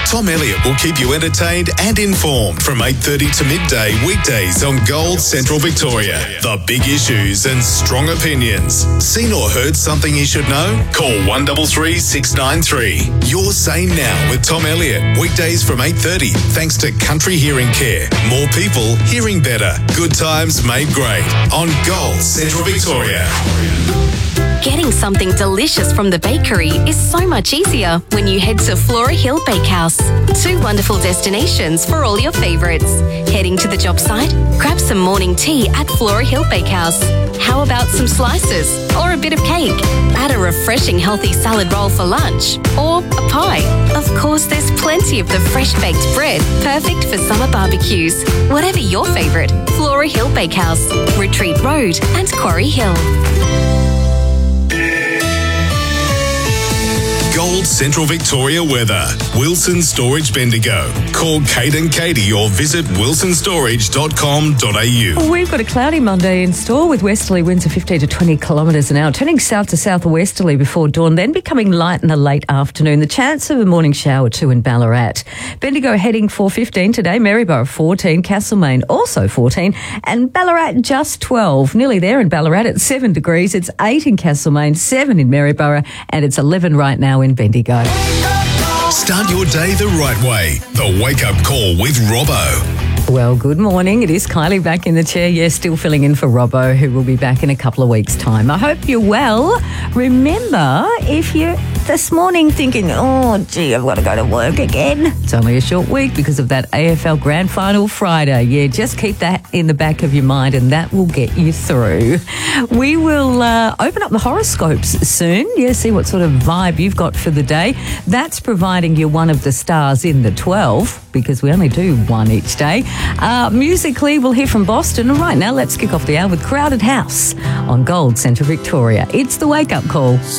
Tom Elliott will keep you entertained and informed from 8:30 to midday weekdays on Gold Central Victoria. The big issues and strong opinions. Seen or heard something you should know? Call 133 693. Your Say Now with Tom Elliott. Weekdays from 8:30 thanks to Country Hearing Care. More people hearing better. Good times made great on Gold Central Victoria. Getting something delicious from the bakery is so much easier when you head to Flora Hill Bakehouse. 2 wonderful destinations for all your favourites. Heading to the job site? Grab some morning tea at Flora Hill Bakehouse. How about some slices or a bit of cake? Add a refreshing healthy salad roll for lunch or a pie. Of course, there's plenty of the fresh baked bread, perfect for summer barbecues. Whatever your favourite, Flora Hill Bakehouse, Retreat Road and Quarry Hill. Gold Central Victoria weather. Wilson Storage Bendigo. Call Kate and Katie or visit wilsonstorage.com.au. We've got a cloudy Monday in store with westerly winds of 15 to 20 kilometres an hour, turning south to southwesterly before dawn, then becoming light in the late afternoon. The chance of a morning shower too in Ballarat. Bendigo heading for 15 today, Maryborough 14, Castlemaine also 14, and Ballarat just 12. Nearly there in Ballarat at 7 degrees. It's 8 in Castlemaine, 7 in Maryborough, and it's 11 right now in Bendigo. Start your day the right way. The Wake Up Call with Robbo. Well, good morning. It is Kylie back in the chair. Yes, still filling in for Robbo, who will be back in a couple of weeks' time. I hope you're well. Remember, if you're this morning thinking, oh, gee, I've got to go to work again. It's only a short week because of that AFL Grand Final Friday. Yeah, just keep that in the back of your mind and that will get you through. We will open up the horoscopes soon. Yeah, see what sort of vibe you've got for the day. That's providing you're one of the stars in the 12, because we only do one each day. Musically, we'll hear from Boston. And right now, let's kick off the hour with Crowded House on Gold Central Victoria. It's the Wake Up Call.